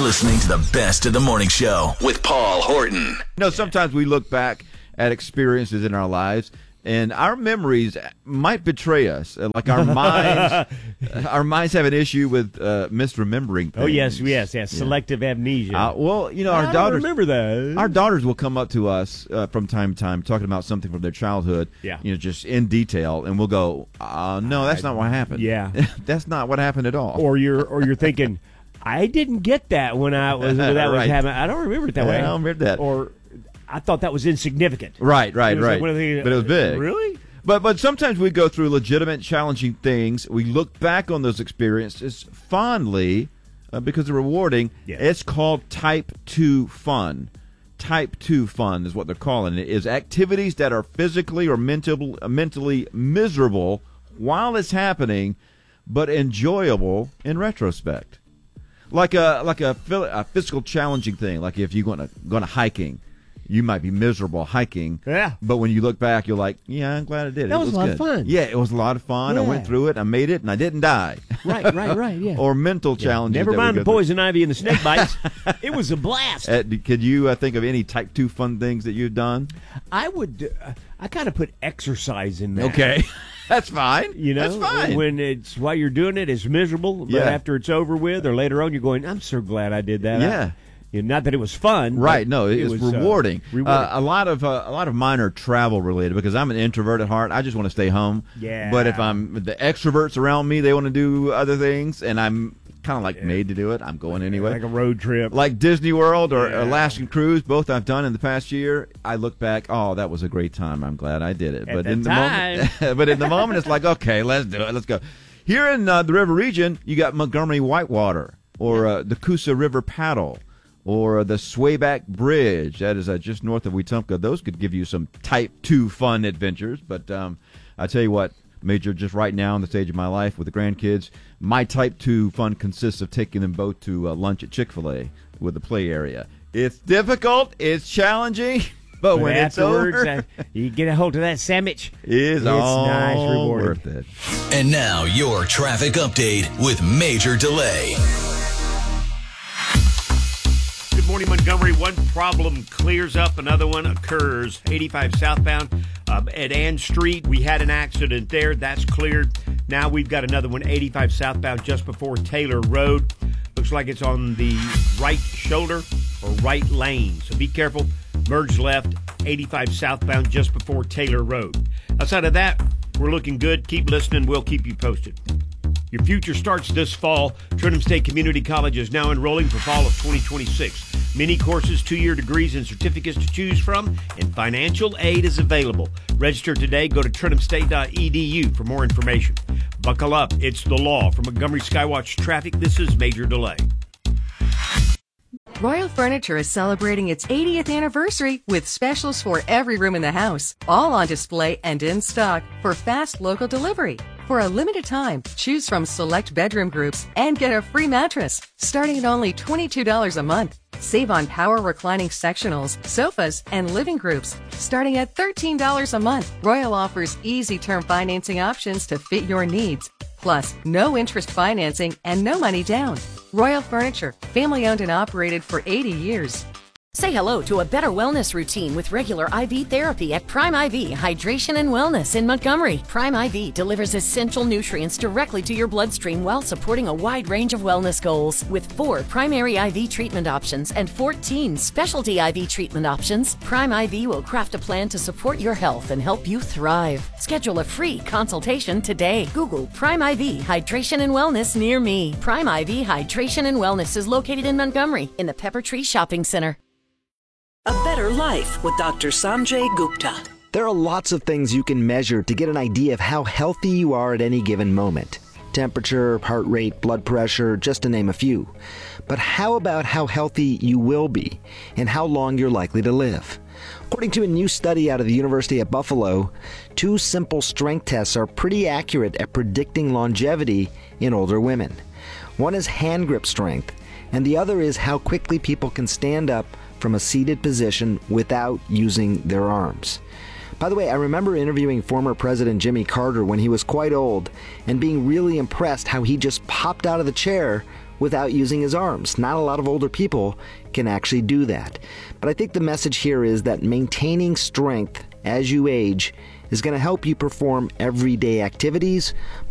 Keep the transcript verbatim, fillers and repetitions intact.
listening to the best of the morning show with Paul Horton. You know, sometimes we look back at experiences in our lives, and our memories might betray us. Like our minds, our minds have an issue with uh, misremembering things. Oh yes, yes, yes. Yeah. Selective amnesia. Uh, well, you know, our I daughters don't remember that. Our daughters will come up to us uh, from time to time talking about something from their childhood. Yeah. You know, just in detail, and we'll go, uh, "No, that's not what happened. Yeah, that's not what happened at all." Or you're, or you're thinking, "I didn't get that when I was when that right. was happening. I don't remember it that yeah, way. I don't remember that." Or I thought that was insignificant. Right, right, right. Like the, but it was big. Really? But but sometimes we go through legitimate, challenging things. We look back on those experiences fondly uh, because they're rewarding. Yeah. It's called type two fun. Type two fun is what they're calling it. Is activities that are physically or mental, uh, mentally miserable while it's happening, but enjoyable in retrospect. Like a like a, a physical challenging thing. Like if you're going to going to hiking. You might be miserable hiking, yeah. But when you look back, you're like, yeah, I'm glad I did it. That it was, was a lot good. of fun. Yeah, it was a lot of fun. Yeah. I went through it. I made it, and I didn't die. Right, right, right, yeah. Or mental yeah. challenges. Never that mind we the go poison ivy and the snake bites. It was a blast. Uh, could you uh, think of any type two fun things that you've done? I would, uh, I kind of put exercise in there. Okay. That's fine. You know, that's fine. When it's while you're doing it, it's miserable. But yeah. after it's over with, or later on, you're going, I'm so glad I did that. Yeah. I, you know, not that it was fun. Right. No, it, it it's was, rewarding. Uh, rewarding. Uh, a lot of uh, a lot of mine are travel related because I'm an introvert at heart. I just want to stay home. Yeah. But if I'm the extroverts around me, they want to do other things, and I'm kind of like yeah. made to do it. I'm going anyway. Like a road trip. Like Disney World or yeah. Alaskan Cruise, both I've done in the past year. I look back, oh, that was a great time. I'm glad I did it. At but the in the time. moment, but in the moment, it's like, okay, let's do it. Let's go. Here in uh, the river region, you got Montgomery Whitewater or uh, the Coosa River Paddle or uh, the Swayback Bridge. That is uh, just north of Wetumpka. Those could give you some type two fun adventures. But um, I tell you what, Major, just right now in the stage of my life with the grandkids, my type two fun consists of taking them both to uh, lunch at Chick-fil-A with the play area. It's difficult, it's challenging, but, but when it's afterwards, over, uh, you get a hold of that sandwich. it's, it's all nice, rewarding. worth it. And now your traffic update with Major Delay. Good morning, Montgomery. One problem clears up, another one occurs. eighty-five southbound um, at Ann Street. We had an accident there. That's cleared. Now we've got another one, eighty-five southbound just before Taylor Road. Looks like it's on the right shoulder or right lane. So be careful. Merge left, eighty-five southbound just before Taylor Road. Outside of that, we're looking good. Keep listening. We'll keep you posted. Your future starts this fall. Trenton State Community College is now enrolling for fall of twenty twenty-six. Many courses, two-year degrees, and certificates to choose from, and financial aid is available. Register today. Go to trenton state dot e d u for more information. Buckle up. It's the law. From Montgomery Skywatch Traffic, this is Major Delay. Royal Furniture is celebrating its eightieth anniversary with specials for every room in the house, all on display and in stock for fast local delivery. For a limited time, choose from select bedroom groups and get a free mattress, starting at only twenty-two dollars a month. Save on power reclining sectionals, sofas, and living groups, starting at thirteen dollars a month. Royal offers easy term financing options to fit your needs. Plus, no interest financing and no money down. Royal Furniture, family owned and operated for eighty years. Say hello to a better wellness routine with regular I V therapy at Prime I V Hydration and Wellness in Montgomery. Prime I V delivers essential nutrients directly to your bloodstream while supporting a wide range of wellness goals. With four primary I V treatment options and fourteen specialty I V treatment options, Prime I V will craft a plan to support your health and help you thrive. Schedule a free consultation today. Google Prime I V Hydration and Wellness near me. Prime I V Hydration and Wellness is located in Montgomery in the Pepper Tree Shopping Center. A Better Life with Doctor Sanjay Gupta. There are lots of things you can measure to get an idea of how healthy you are at any given moment. Temperature, heart rate, blood pressure, just to name a few. But how about how healthy you will be and how long you're likely to live? According to a new study out of the University at Buffalo, two simple strength tests are pretty accurate at predicting longevity in older women. One is hand grip strength, and the other is how quickly people can stand up from a seated position without using their arms. By the way, I remember interviewing former President Jimmy Carter when he was quite old and being really impressed how he just popped out of the chair without using his arms. Not a lot of older people can actually do that. But I think the message here is that maintaining strength as you age is going to help you perform everyday activities,